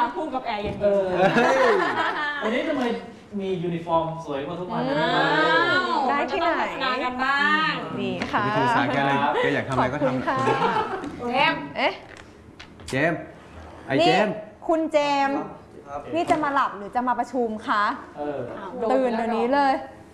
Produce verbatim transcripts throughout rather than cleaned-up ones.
พุ่งกับแอร์เย็นๆวันนี้ทำไมมียูนิฟอร์มสวยกว่าทุกวันได้ที่ไหนงานกันบ้างนี่ค่ะนี่คือสายแกเลยแกอยากทำอะไรก็ทำเจมเอ๊ะเจมไอเจมคุณเจมนี่จะมาหลับหรือจะมาประชุมคะตื่นเดี๋ยวนี้เลย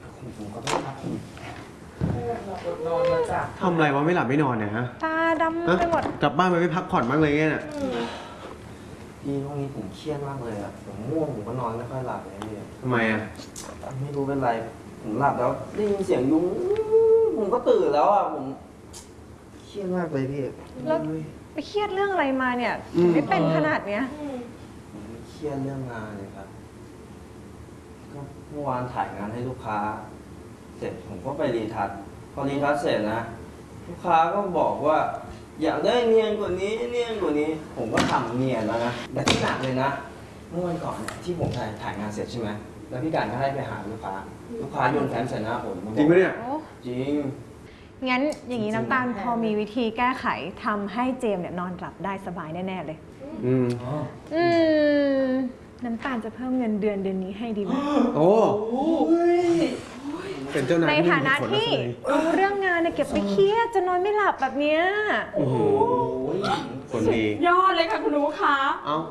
ทำอะไรวะไม่หลับไม่นอนเนี่ยฮะตาดำไปหมดกลับบ้านไปไม่พักผ่อนบ้างเลยเนี่ยพี่ช่วงนี้ผมเครียดมากเลยอ่ะผมง่วงผมก็นอนไม่ค่อยหลับเลยพี่ทำไมอ่ะไม่รู้เป็นไรผมหลับแล้วได้ยินเสียงยุงผมก็ตื่นแล้วอ่ะผมเครียดมากเลยพี่แล้วไปเครียดเรื่องอะไรมาเนี่ยไม่เป็นขนาดเนี้ยผมเครียดเรื่องงานเลยครับก็เมื่อวานถ่ายงานให้ลูกค้าเสร็จผมก็ไปรีทัชพอรีทัชเสร็จนะลูกค้าก็บอกว่าอยากได้เนียนกว่านี้เนียนกว่านี้ผมก็ทำเนียนแล้วนะแต่ที่หนักเลยนะเมื่อวันก่อนที่ผมถ่ายถ่ายงานเสร็จใช่ไหมแล้วพี่การก็ให้ไปหาลูกค้าลูกค้าโยนแฟ้มใส่หน้าผมจริงไหมเนี่ยจริงงั้นอย่างนี้น้ำตาลพอมีวิธีแก้ไขทำให้เจมเนี่ยนอนหลับได้สบายแน่ๆเลยอืมอืมน้ำตาลจะเพิ่มเงินเดือนเดือนนี้ให้ดีไหมโอ้เป็นเจ้านายในฐานะที่เอาเรื่องงานเนี่ยเก็บไปเครียดจะนอนไม่หลับแบบเนี้ยโอ้โหคนดียอดเลยค่ะคุณลูกค้าเอ้า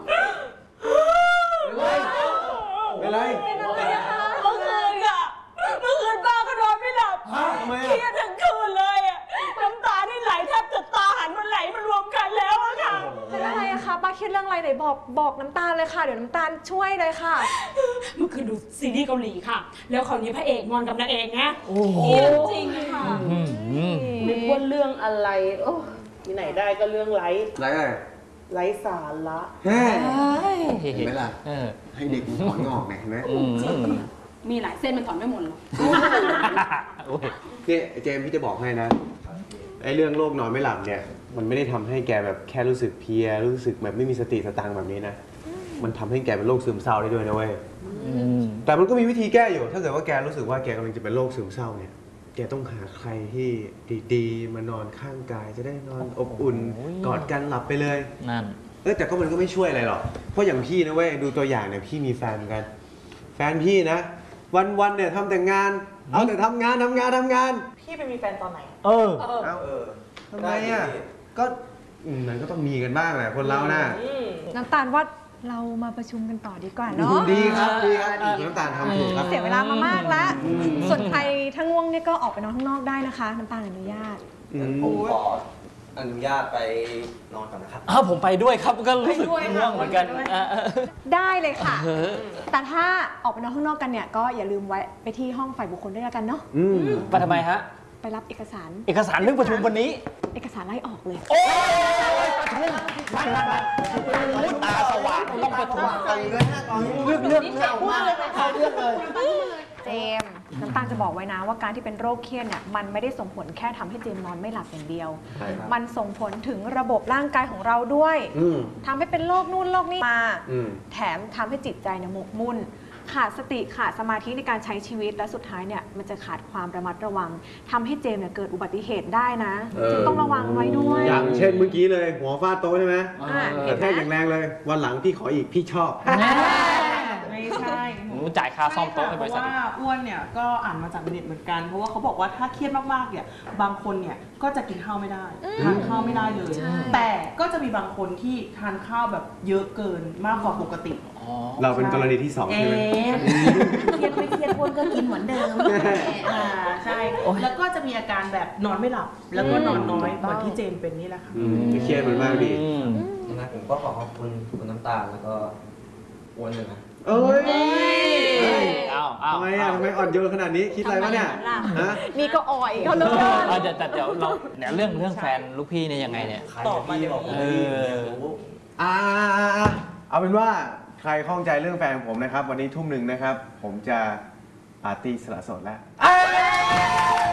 เป็นไรเป็นอะไรคะเมื่อคืนอะเมื่อคืนป้าก็นอนไม่หลับเครียดทั้งคืนเลยอะน้ำตาที่ไหลแทบจะตาหันมันไหลมารวมกันแล้วอะค่ะเป็นอะไรอะคะป้าเครียดเรื่องอะไรไหนบอกบอกน้ำตาลเลยค่ะเดี๋ยวน้ำตาลช่วยเลยค่ะเมื่อคืนดูซีรีส์เกาหลีค่ะแล้วคราวนี้พระเอกนอนกับนางเอกนะเครียดจริงค่ะนึกว่าเรื่องอะไรโอ้ที่ไหนได้ก็เรื่องไร้ไร้อะไรไร้สาระเฮ้ยเห็นไหมล่ะให้เด็กถอนงอกเนี่ยเห็นไหมมีหลายเส้นมันถอนไม่หมดหรอกนี่เจมพี่จะบอกให้นะไอ้เรื่องโรคนอนไม่หลับเนี่ยมันไม่ได้ทำให้แกแบบแค่รู้สึกเพลียรู้สึกแบบไม่มีสติสตังค์แบบนี้นะมันทำให้แกเป็นโรคซึมเศร้าได้ด้วยนะเว้ยแต่มันก็มีวิธีแก้อยู่ถ้าเกิดว่าแกรู้สึกว่าแกกำลังจะเป็นโรคซึมเศร้าเนี่ยแกต้องหาใครที่ดีๆมานอนข้างกายจะได้นอนอบอุ่นกอดกันหลับไปเลยนั่นเออแต่ก็มันก็ไม่ช่วยอะไรหรอกเพราะอย่างพี่นะเว้ยดูตัวอย่างเนี่ยพี่มีแฟนเหมือนกันแฟนพี่นะวันๆเนี่ยทำแต่งานเอาแต่ทำงานทำงานทำงานพี่ไปมีแฟนตอนไหนเออเอาเออทำไมอ่ะก็มันก็ต้องมีกันบ้างแหละคนเราน่ะน้ำตาลว่าเรามาประชุมกันต่อดีกว่าเนาะดีครับดีครับน้ำตาลทำถูกครับเสียเวลามามากแล้วส่วนใครถ้าง่วงเนี่ยก็ออกไปนอนข้างนอกได้นะคะน้ำตาลอนุญาตผมขออนุญาตไปนอนก่อนนะครับอ้าวผมไปด้วยครับก็รู้สึกง่วงเหมือนกันได้เลยค่ะแต่ถ้าออกไปนอนข้างนอกกันเนี่ยก็อย่าลืมไว้ไปที่ห้องฝ่ายบุคคลด้วยกันเนาะไปทำไมฮะไปรับเอกสารเอกสารเรื่องประชุมวันนี้เอกสารไล่ออกเลยโอ้ยตาสว่างต้องประชุมเรื่องเรื่องเรื่องมากเข้าเรื่องเลยเจมน้ำตาลจะบอกไว้นะว่าการที่เป็นโรคเครียดเนี่ยมันไม่ได้ส่งผลแค่ทำให้เจมนอนไม่หลับอย่างเดียวมันส่งผลถึงระบบร่างกายของเราด้วยทำให้เป็นโรคนู่นโรคนี้มาแถมทำให้จิตใจเนี่ยหมกมุ่นขาดสติขาดสมาธิในการใช้ชีวิตและสุดท้ายเนี่ยมันจะขาดความระมัดระวังทำให้เจมเนี่ยเกิดอุบัติเหตุได้นะจึงต้องระวังไว้ด้วยอย่างเช่นเมื่อกี้เลยหัวฟาดโต๊ะใช่ไหมกระแทกอย่างแรงเลยวันหลังพี่ขออีกพี่ชอบไม่ใช่หนูจ่ายค่าซ่อมโต๊ะให้บริษัทว่าอ้วนเนี่ยก็อ่านมาจากเน็ตเหมือนกันเพราะว่าเขาบอกว่าถ้าเครียดมากๆเนี่ยบางคนเนี่ยก็จะกินข้าวไม่ได้ทานข้าวไม่ได้เลยแต่ก็จะมีบางคนที่ทานข้าวแบบเยอะเกินมากกว่าปกติเราเป็นกรณีที่สองใช่ไหมเครียดไม่เครียดอ้วนก็กินเหมือนเดิมอ่าใช่แล้วก็จะมีอาการแบบนอนไม่หลับแล้วก็นอนน้อยเหมือนที่เจนเป็นนี่แหละค่ะเครียดมันมากดีนะผมก็ขอขอบคุณคุณน้ำตาลแล้วก็อ้วนเลยนะเอ้ยทำไมอ่ะทำไมอ่อนโยนขนาดนี้คิดอะไรวะเนี่ยฮะนี่ก็อ่อยเขาเลยเดี๋ยวเดี๋ยวเราเนี่ยเรื่องเรื่องแฟนลูกพี่เนี่ยยังไงเนี่ยตอบมาเดี๋ยวเอออ่าเอาเป็นว่าใครข้องใจเรื่องแฟนผมนะครับวันนี้ทุ่มหนึ่งนะครับผมจะปาร์ตี้สละโสดแล้ว